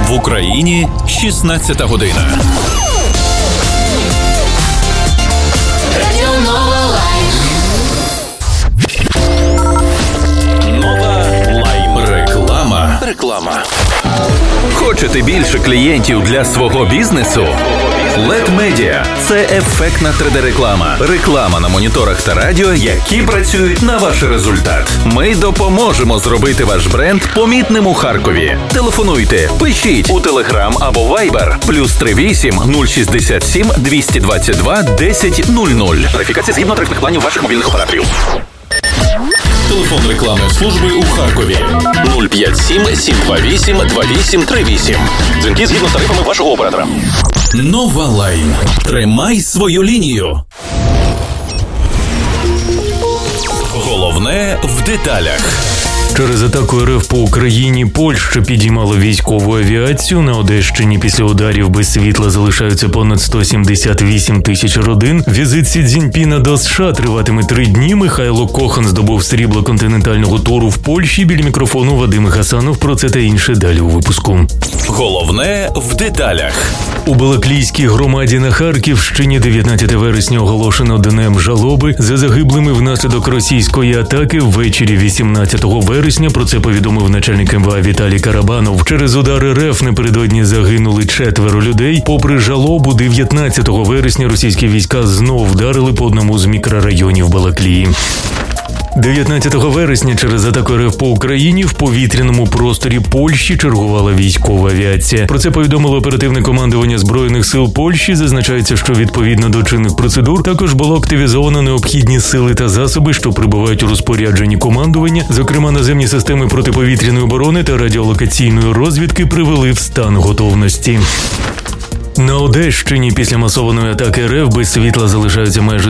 В Україні 16 година. Нова Лайм. Реклама. Хочете більше клієнтів для свого бізнесу? LED Media – це ефектна 3D-реклама. Реклама на моніторах та радіо, які працюють на ваш результат. Ми допоможемо зробити ваш бренд помітним у Харкові. Телефонуйте, пишіть у Telegram або Viber +38 067 222 1000. Тарифікація згідно тарифних планів ваших мобільних операторів. Телефон рекламної служби у Харкові 057 728 2838. Дзвінки згідно з тарифами вашого оператора. Нова Лайм. Тримай свою лінію. Головне в деталях. Через атаку РФ по Україні Польща підіймала військову авіацію. На Одещині після ударів без світла залишаються понад 178 тисяч родин. Візит Сі Цзіньпіна до США триватиме 3 дні. Михайло Кохан здобув срібло континентального туру в Польщі. Біля мікрофону Вадим Гасанов. Про це та інше далі у випуску. Головне в деталях. У Балаклійській громаді на Харківщині 19 вересня оголошено днем жалоби за загиблими внаслідок російської атаки ввечері 18 вересня. Про це повідомив начальник МВА Віталій Карабанов. Через удари РФ напередодні загинули 4 людей. Попри жалобу, 19 вересня російські війська знов вдарили по одному з мікрорайонів Балаклії. 19 вересня через атаку РФ по Україні в повітряному просторі Польщі чергувала військова авіація. Про це повідомило оперативне командування Збройних сил Польщі. Зазначається, що відповідно до чинних процедур також було активізовано необхідні сили та засоби, що прибувають у розпорядженні командування. Зокрема, наземні системи протиповітряної оборони та радіолокаційної розвідки привели в стан готовності. На Одещині після масованої атаки РФ без світла залишаються майже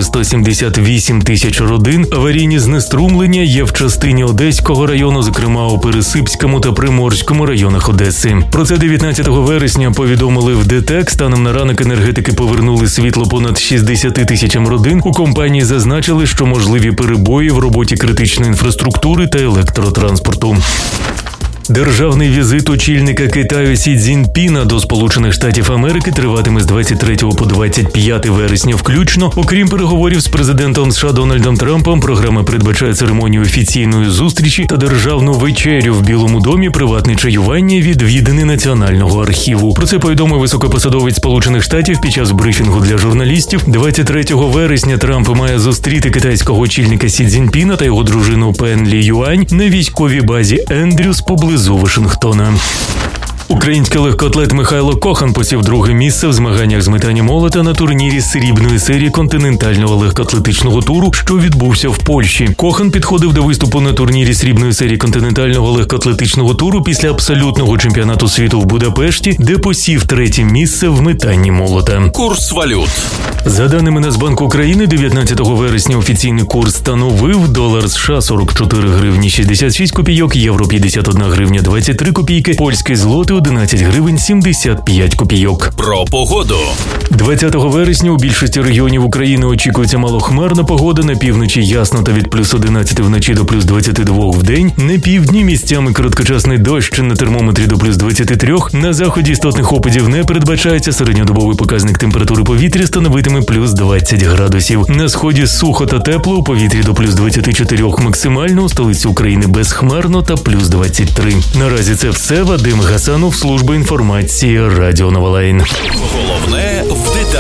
178 тисяч родин. Аварійні знеструмлення є в частині Одеського району, зокрема у Пересипському та Приморському районах Одеси. Про це 19 вересня повідомили в ДТЕК. Станом на ранок енергетики повернули світло понад 60 тисячам родин. У компанії зазначили, що можливі перебої в роботі критичної інфраструктури та електротранспорту. Державний візит очільника Китаю Сі Цзіньпіна до Сполучених Штатів Америки триватиме з 23 по 25 вересня включно. Окрім переговорів з президентом США Дональдом Трампом, програма передбачає церемонію офіційної зустрічі та державну вечерю в Білому домі, приватне чаювання, відвідини Національного архіву. Про це повідомив високопосадовець Сполучених Штатів під час брифінгу для журналістів. 23 вересня Трамп має зустріти китайського очільника Сі Цзіньпіна та його дружину Пен Лі Юань на військовій базі Ендрюс поблизу Вашингтона. Український легкоатлет Михайло Кохан посів 2-ге місце в змаганнях з метання молота на турнірі срібної серії континентального легкоатлетичного туру, що відбувся в Польщі. Кохан підходив до виступу на турнірі срібної серії континентального легкоатлетичного туру після абсолютного чемпіонату світу в Будапешті, де посів 3-е місце в метанні молота. Курс валют. За даними Нацбанку України, 19 вересня офіційний курс становив долар США 44 гривні 66 копійок, євро 51 гривня 23 копійки, польський злотий 11 гривень 75 копійок. Про погоду. 20 вересня у більшості регіонів України очікується малохмарна погода. На півночі ясно та від +11 вночі до +22 в день. На півдні місцями короткочасний дощ, на термометрі до +23. На заході істотних опадів не передбачається. Середньодобовий показник температури повітря становитиме +20 градусів. На сході сухо та тепло, у повітрі до +24 максимально, у столиці України безхмарно та +23. Наразі це все. Вадим Гасанов, служба інформації, Радіо Нова Лайм. Головне в деталях.